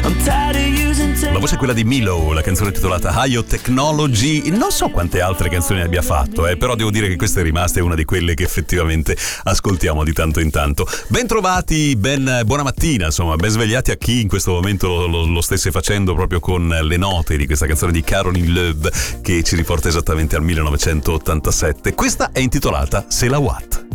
La voce è quella di Milo, la canzone titolata High Technology. Non so quante altre canzoni abbia fatto, però devo dire che questa è rimasta una di quelle che effettivamente ascoltiamo di tanto in tanto. Ben trovati, buona mattina, insomma, ben svegliati a chi in questo momento lo stesse facendo proprio con le note di questa canzone di Caroline Loeb che ci riporta esattamente al 1987. Questa è intitolata C'est la Watt.